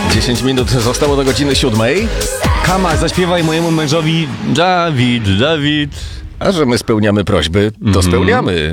10 minut zostało do godziny 7. Kama, zaśpiewaj mojemu mężowi Dawid, Dawid. A że my spełniamy prośby, to spełniamy.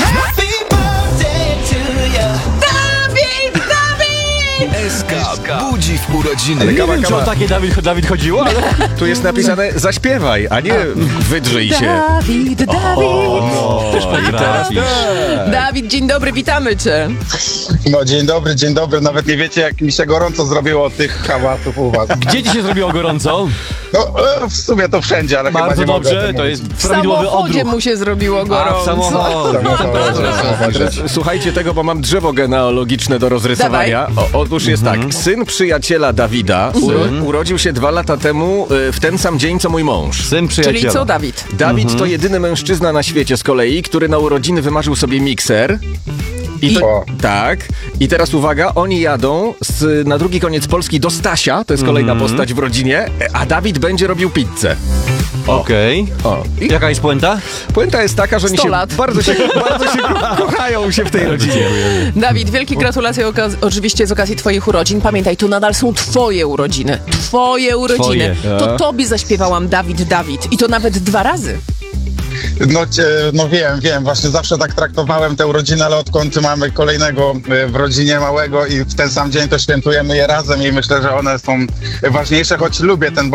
SK budzi w urodziny. Nie wiem, czy o takie Dawid chodziło, ale... Tu jest napisane zaśpiewaj, a nie wydrzyj się. Dawid. Też potrafisz. Dawid, dzień dobry, witamy cię. No dzień dobry, nawet nie wiecie jak mi się gorąco zrobiło od tych hałasów u was. Gdzie ci się zrobiło gorąco? No w sumie to wszędzie, ale Bardzo chyba nie mogę o dobrze, tym to mówić. jest W prawidłowy samochodzie odruch. mu się zrobiło gorąco. w samochodzie. Słuchajcie tego, bo mam drzewo genealogiczne do rozrysowania. Otóż jest tak, syn przyjaciela Dawida urodził się 2 lata temu w ten sam dzień, co mój mąż. Syn przyjaciela. Czyli co, Dawid? Dawid to jedyny mężczyzna na świecie z kolei, który na urodziny wymarzył sobie mikser. Tak. I teraz uwaga, oni jadą na drugi koniec Polski do Stasia, to jest kolejna postać w rodzinie, a Dawid będzie robił pizzę. Okej. I Jaka jest puenta? puenta jest taka, że oni 100 się lat. bardzo się kochają się w tej rodzinie. Dawid, wielkie gratulacje oczywiście z okazji twoich urodzin. Pamiętaj, to nadal są twoje urodziny. Twoje urodziny. Twoje. To tobie zaśpiewałam Dawid. I to nawet 2 razy. No wiem, właśnie zawsze tak traktowałem te urodziny, ale odkąd mamy kolejnego w rodzinie małego i w ten sam dzień to świętujemy je razem i myślę, że one są ważniejsze, choć lubię ten